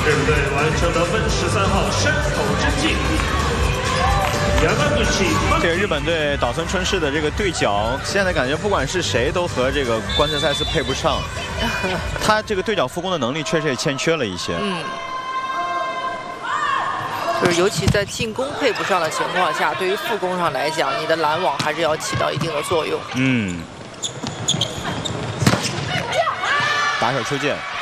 日本队完成得分13号伸手之技。 这个日本队岛村春世的这个对角，现在感觉不管是谁都和这个关键赛斯配不上。他这个对角复攻的能力确实也欠缺了一些。 就是尤其在进攻配不上的情况下，对于副攻上来讲，你的拦网还是要起到一定的作用。 打手出界。